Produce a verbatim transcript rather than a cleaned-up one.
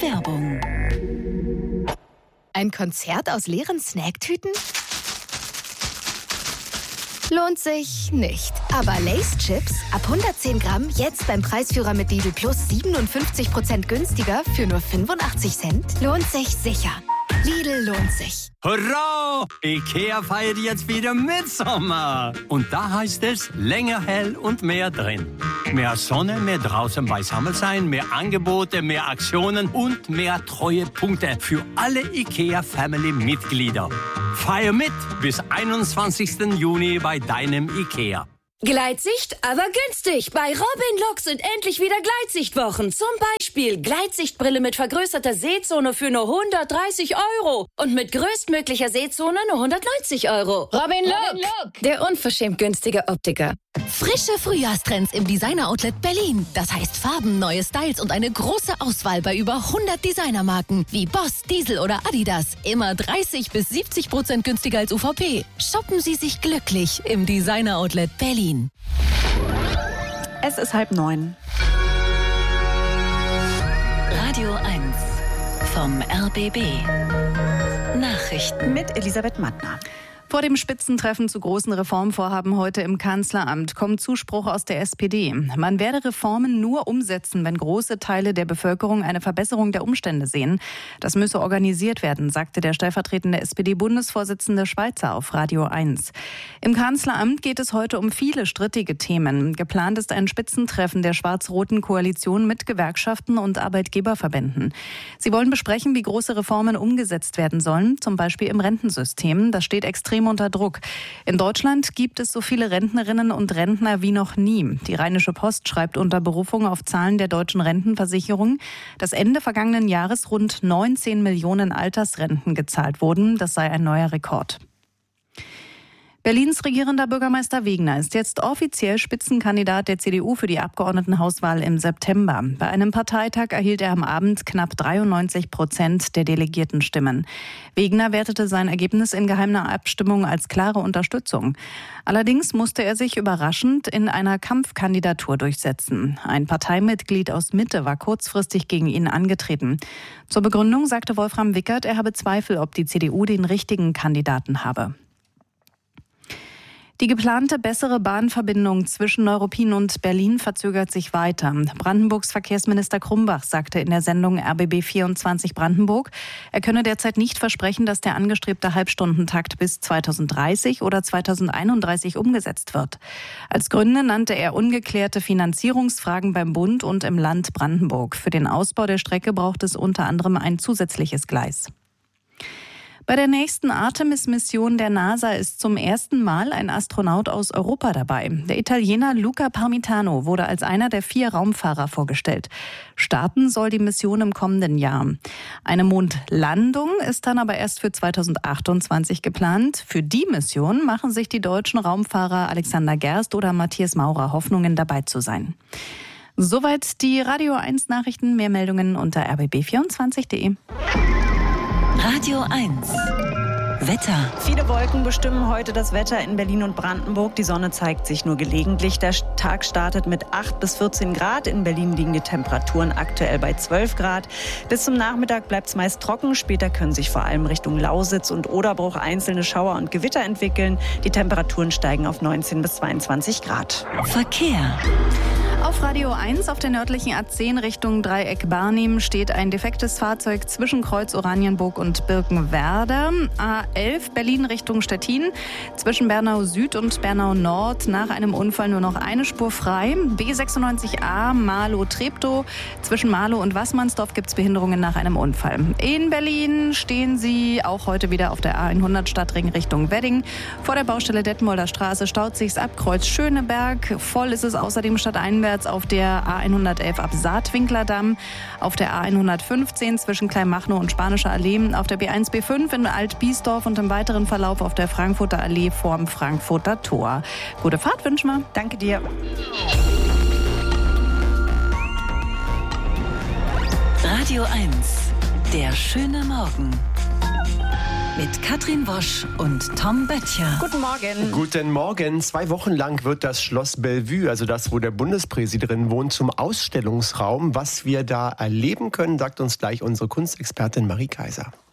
Werbung. Ein Konzert aus leeren Snacktüten? Lohnt sich nicht. Aber Lay's Chips ab hundertzehn Gramm jetzt beim Preisführer mit Lidl Plus siebenundfünfzig Prozent günstiger für nur fünfundachtzig Cent. Lohnt sich sicher. Lidl lohnt sich. Hurra! IKEA feiert jetzt wieder Mitsommer. Und da heißt es länger hell und mehr drin. Mehr Sonne, mehr draußen beisammen sein, mehr Angebote, mehr Aktionen und mehr Treuepunkte für alle IKEA-Family-Mitglieder. Feier mit bis einundzwanzigsten Juni bei deinem IKEA. Gleitsicht, aber günstig. Bei Robin Look sind endlich wieder Gleitsichtwochen. Zum Beispiel Gleitsichtbrille mit vergrößerter Sehzone für nur hundertdreißig Euro. Und mit größtmöglicher Sehzone nur hundertneunzig Euro. Robin Look, Robin Look, der unverschämt günstige Optiker. Frische Frühjahrstrends im Designer-Outlet Berlin. Das heißt Farben, neue Styles und eine große Auswahl bei über hundert Designermarken wie Boss, Diesel oder Adidas. Immer dreißig bis siebzig Prozent günstiger als U V P. Shoppen Sie sich glücklich im Designer-Outlet Berlin. Es ist halb neun. Radio eins vom R B B. Nachrichten Mit Elisabeth Mattner. Vor dem Spitzentreffen zu großen Reformvorhaben heute im Kanzleramt kommt Zuspruch aus der S P D. Man werde Reformen nur umsetzen, wenn große Teile der Bevölkerung eine Verbesserung der Umstände sehen. Das müsse organisiert werden, sagte der stellvertretende S P D-Bundesvorsitzende Schweizer auf Radio eins. Im Kanzleramt geht es heute um viele strittige Themen. Geplant ist ein Spitzentreffen der schwarz-roten Koalition mit Gewerkschaften und Arbeitgeberverbänden. Sie wollen besprechen, wie große Reformen umgesetzt werden sollen, zum Beispiel im Rentensystem. Das steht extrem unter Druck. In Deutschland gibt es so viele Rentnerinnen und Rentner wie noch nie. Die Rheinische Post schreibt unter Berufung auf Zahlen der deutschen Rentenversicherung, dass Ende vergangenen Jahres rund neunzehn Millionen Altersrenten gezahlt wurden. Das sei ein neuer Rekord. Berlins regierender Bürgermeister Wegner ist jetzt offiziell Spitzenkandidat der C D U für die Abgeordnetenhauswahl im September. Bei einem Parteitag erhielt er am Abend knapp dreiundneunzig Prozent der Delegiertenstimmen. Wegner wertete sein Ergebnis in geheimer Abstimmung als klare Unterstützung. Allerdings musste er sich überraschend in einer Kampfkandidatur durchsetzen. Ein Parteimitglied aus Mitte war kurzfristig gegen ihn angetreten. Zur Begründung sagte Wolfram Wickert, er habe Zweifel, ob die C D U den richtigen Kandidaten habe. Die geplante bessere Bahnverbindung zwischen Neuruppin und Berlin verzögert sich weiter. Brandenburgs Verkehrsminister Krumbach sagte in der Sendung R B B vierundzwanzig Brandenburg, er könne derzeit nicht versprechen, dass der angestrebte Halbstundentakt bis zweitausenddreißig oder zweitausendeinunddreißig umgesetzt wird. Als Gründe nannte er ungeklärte Finanzierungsfragen beim Bund und im Land Brandenburg. Für den Ausbau der Strecke braucht es unter anderem ein zusätzliches Gleis. Bei der nächsten Artemis-Mission der NASA ist zum ersten Mal ein Astronaut aus Europa dabei. Der Italiener Luca Parmitano wurde als einer der vier Raumfahrer vorgestellt. Starten soll die Mission im kommenden Jahr. Eine Mondlandung ist dann aber erst für zweitausendachtundzwanzig geplant. Für die Mission machen sich die deutschen Raumfahrer Alexander Gerst oder Matthias Maurer Hoffnungen, dabei zu sein. Soweit die Radio eins Nachrichten. Mehr Meldungen unter r b b vierundzwanzig punkt de. Radio eins. Wetter. Viele Wolken bestimmen heute das Wetter in Berlin und Brandenburg. Die Sonne zeigt sich nur gelegentlich. Der Tag startet mit acht bis vierzehn Grad. In Berlin liegen die Temperaturen aktuell bei zwölf Grad. Bis zum Nachmittag bleibt es meist trocken. Später können sich vor allem Richtung Lausitz und Oderbruch einzelne Schauer und Gewitter entwickeln. Die Temperaturen steigen auf neunzehn bis zweiundzwanzig Grad. Verkehr. Auf Radio eins auf der nördlichen A zehn Richtung Dreieck Barnim steht ein defektes Fahrzeug zwischen Kreuz Oranienburg und Birkenwerder. A elf Berlin Richtung Stettin zwischen Bernau Süd und Bernau Nord nach einem Unfall nur noch eine Spur frei. B sechsundneunzig A Marlow-Treptow zwischen Marlow und Wassmannsdorf gibt es Behinderungen nach einem Unfall. In Berlin stehen Sie auch heute wieder auf der A hundert Stadtring Richtung Wedding. Vor der Baustelle Detmolder Straße staut sich's ab Kreuz Schöneberg. Voll ist es außerdem stadteinwärts auf der A hundertelf ab Saatwinklerdamm, auf der A hundertfünfzehn zwischen Kleinmachnow und Spanischer Allee, auf der B eins B fünf in Alt-Biesdorf und im weiteren Verlauf auf der Frankfurter Allee vorm Frankfurter Tor. Gute Fahrt wünschen wir. Danke dir. Radio eins. Der schöne Morgen. mit Katrin Wosch und Tom Böttcher. Guten Morgen. Guten Morgen. Zwei Wochen lang wird das Schloss Bellevue, also das, wo der Bundespräsident drin wohnt, zum Ausstellungsraum. Was wir da erleben können, sagt uns gleich unsere Kunstexpertin Marie Kaiser.